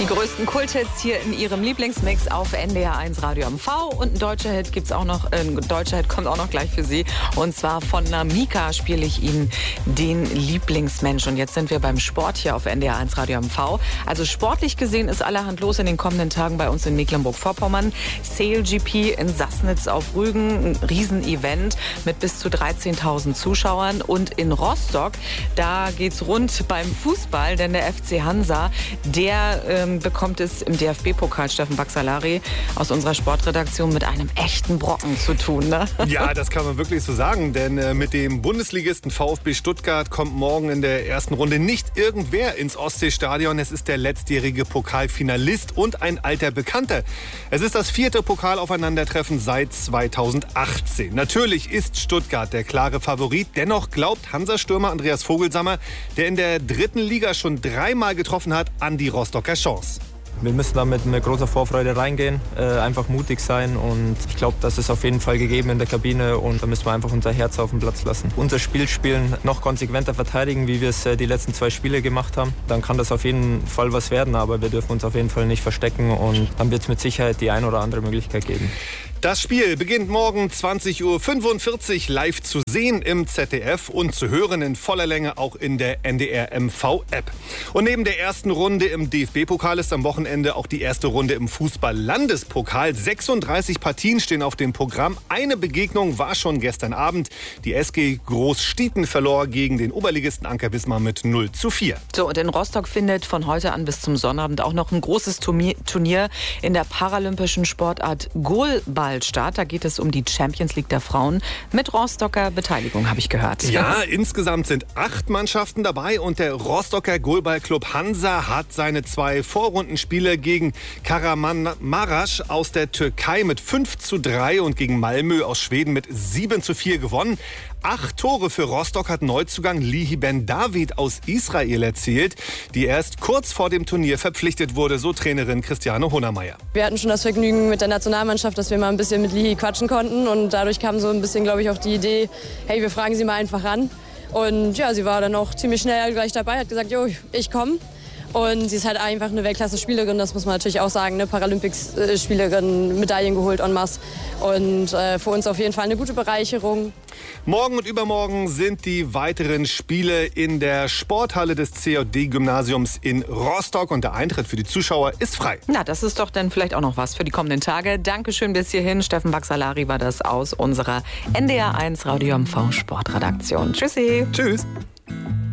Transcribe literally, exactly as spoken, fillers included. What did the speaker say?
Die größten Kulthits hier in ihrem Lieblingsmix auf N D R eins Radio M V. Und ein deutscher Hit gibt's auch noch, äh, ein deutscher Hit kommt auch noch gleich für Sie. Und zwar von Namika spiele ich Ihnen den Lieblingsmensch. Und jetzt sind wir beim Sport hier auf N D R eins Radio M V. Also sportlich gesehen ist allerhand los in den kommenden Tagen bei uns in Mecklenburg-Vorpommern. Sail G P in Sassnitz auf Rügen, ein Riesenevent mit bis zu dreizehntausend Zuschauern. Und in Rostock, da geht's rund beim Fußball, denn der F C Hansa, der ähm, bekommt es im D F B-Pokal, Steffen Baxalari aus unserer Sportredaktion, mit einem echten Brocken zu tun. Ne? Ja, das kann man wirklich so sagen, denn äh, mit dem Bundesligisten VfB Stuttgart kommt morgen in der ersten Runde nicht irgendwer ins Ostseestadion. Es ist der letztjährige Pokalfinalist und ein alter Bekannter. Es ist das vierte Pokalaufeinandertreffen seit zweitausendachtzehn. Natürlich ist Stuttgart der klare Favorit. Dennoch glaubt Hansa-Stürmer Andreas Vogelsammer, der in der dritten Liga schon dreimal getroffen hat, an die Rostocker Chance. Wir müssen da mit einer großen Vorfreude reingehen, äh, einfach mutig sein, und ich glaube, das ist auf jeden Fall gegeben in der Kabine, und da müssen wir einfach unser Herz auf den Platz lassen. Unser Spiel spielen, noch konsequenter verteidigen, wie wir es äh, die letzten zwei Spiele gemacht haben. Dann kann das auf jeden Fall was werden, aber wir dürfen uns auf jeden Fall nicht verstecken, und dann wird es mit Sicherheit die ein oder andere Möglichkeit geben. Das Spiel beginnt morgen zwanzig Uhr fünfundvierzig live zu sehen im Z D F und zu hören in voller Länge auch in der N D R M V-App. Und neben der ersten Runde im D F B-Pokal ist am Wochenende auch die erste Runde im Fußball-Landespokal. sechsunddreißig Partien stehen auf dem Programm. Eine Begegnung war schon gestern Abend. Die S G Großstieten verlor gegen den Oberligisten Anker Wismar mit null zu vier. So, und in Rostock findet von heute an bis zum Sonnabend auch noch ein großes Turnier in der paralympischen Sportart Goalball statt. Da geht es um die Champions League der Frauen mit Rostocker Beteiligung, habe ich gehört. Ja, insgesamt sind acht Mannschaften dabei, und der Rostocker Goalballclub Hansa hat seine zwei Vorrundenspiele gegen Kahramanmaraş aus der Türkei mit fünf zu drei und gegen Malmö aus Schweden mit sieben zu vier gewonnen. Acht Tore für Rostock hat Neuzugang Lihi Ben David aus Israel erzielt, die erst kurz vor dem Turnier verpflichtet wurde, so Trainerin Christiane Honermeier. Wir hatten schon das Vergnügen mit der Nationalmannschaft, dass wir mal ein bisschen mit Lihi quatschen konnten, und dadurch kam so ein bisschen, glaube ich, auch die Idee, hey, wir fragen sie mal einfach an. Und ja, sie war dann auch ziemlich schnell gleich dabei, hat gesagt, jo, ich komme. Und sie ist halt einfach eine Weltklasse-Spielerin, das muss man natürlich auch sagen, eine Paralympics-Spielerin, Medaillen geholt en masse. Und äh, für uns auf jeden Fall eine gute Bereicherung. Morgen und übermorgen sind die weiteren Spiele in der Sporthalle des C J D-Gymnasiums in Rostock, und der Eintritt für die Zuschauer ist frei. Na, das ist doch dann vielleicht auch noch was für die kommenden Tage. Dankeschön bis hierhin. Steffen Baxalari war das aus unserer N D R eins Radio M V Sportredaktion. Tschüssi. Tschüss.